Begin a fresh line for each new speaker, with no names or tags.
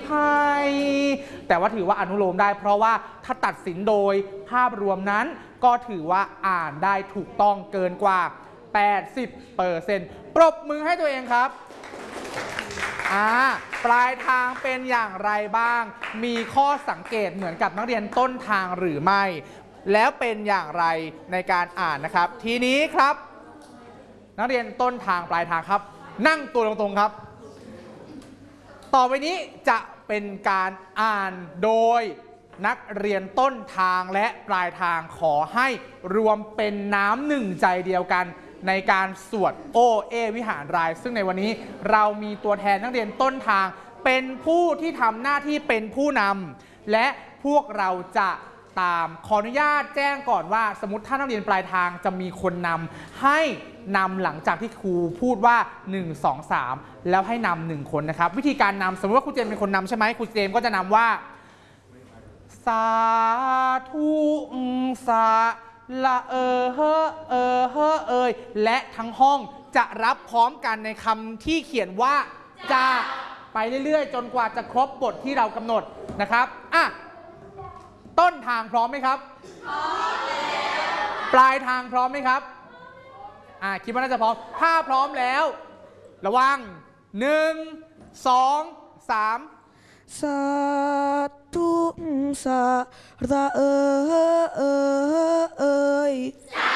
ภัยแต่ว่าถือว่าอนุโลมได้เพราะว่าถ้าตัดสินโดยภาพรวมนั้นก็ถือว่าอ่านได้ถูกต้องเกินกว่า 80% ปรบมือให้ตัวเองครับปลายทางเป็นอย่างไรบ้างมีข้อสังเกตเหมือนกับนักเรียนต้นทางหรือไม่แล้วเป็นอย่างไรในการอ่านนะครับทีนี้ครับนักเรียนต้นทางปลายทางครับนั่งตัวตรงๆครับต่อไปนี้จะเป็นการอ่านโดยนักเรียนต้นทางและปลายทางขอให้รวมเป็นน้ำหนึ่งใจเดียวกันในการสวดโอเอวิหารรายซึ่งในวันนี้เรามีตัวแทนนักเรียนต้นทางเป็นผู้ที่ทำหน้าที่เป็นผู้นำและพวกเราจะตามขออนุญาตแจ้งก่อนว่าสมมติถ้านักเรียนปลายทางจะมีคนนำให้นำหลังจากที่ครูพูดว่า1 2 3แล้วให้นำ1คนนะครับวิธีการนำสมมติว่าครูเจมเป็นคนนำใช่ไหมครูเจมก็จะนำว่าสาธุสาละและทั้งห้องจะรับพร้อมกันในคำที่เขียนว่าจะไปเรื่อยๆจนกว่าจะครบบทที่เรากำหนดนะครับต้นทางพร้อมไหมครับพร้อมแล้วปลายทางพร้อมไหมครับคิดว่าน่าจะพร้อมถ้าพร้อมแล้วระวัง1 2 3สาธุสาระสา